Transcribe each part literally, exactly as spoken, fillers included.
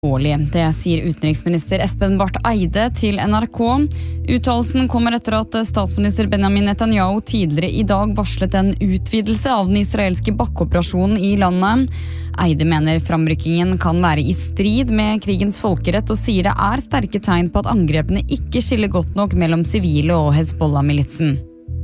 Det sier utenriksminister Espen Barth Eide til N R K. Uttalelsen kommer etter at statsminister Benjamin Netanyahu tidligere i dag varslet en utvidelse av den israelske bakkeoperasjonen i landet. Eide mener framrykkingen kan være i strid med krigens folkerett og sier det er sterke tegn på at angrepene ikke skiller godt nok mellom sivile og Hezbollah-militsen.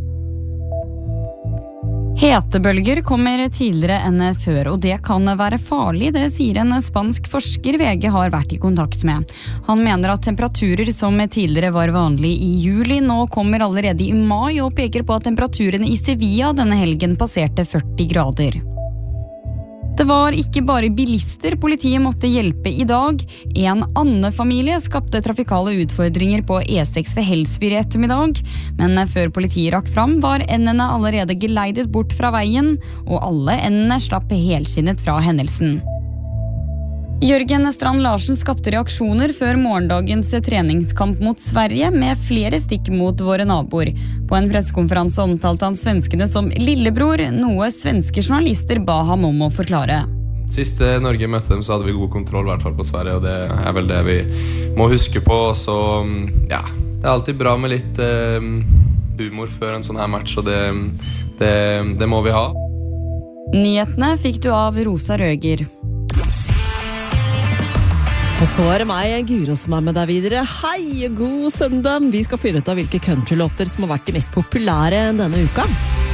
Hetebølger kommer tidligere enn før, og det kan være farlig, det sier en spansk forsker V G har vært i kontakt med. Han mener at temperaturer som tidligere var vanlig i juli nå kommer allerede i mai, og peker på at temperaturene i Sevilla denne helgen passerte førti grader. Det var ikke bare bilister politiet måtte hjelpe i dag. En andefamilie skapte trafikale utfordringer på E seks ved Helsfyr i ettermiddag. Men før politiet rakk fram var endene allerede geleidet bort fra veien, og alle endene slapp helskinnet fra hendelsen. Jørgen Strand Larsen skapte reaksjoner før morgendagens treningskamp mot Sverige med flere stikk mot våre naboer. På en pressekonferanse omtalte han svenskene som lillebror, noe svenske journalister ba ham om å forklare. Sist Norge møtte dem så hadde vi god kontroll i hvert fall på Sverige, og det er vel det vi må huske på. Så ja, det er alltid bra med litt eh, humor før en sånn her match, og det, det, det må vi ha. Nyhetene fikk du av Rosa Røger. Og så er det meg, Guro, som er med deg videre. Hei, god søndag! Vi skal finne ut av hvilke countrylåter som har vært de mest populære denne uka.